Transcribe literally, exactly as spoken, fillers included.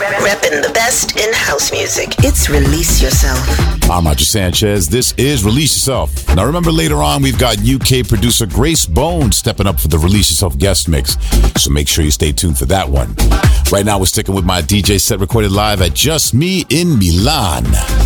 Reppin' the best in house music. It's Release Yourself. I'm Roger Sanchez. This is Release Yourself. Now remember, later on, we've got U K producer Grace Bone stepping up for the Release Yourself guest mix. So make sure you stay tuned for that one. Right now, we're sticking with my D J set recorded live at Just Me in Milan.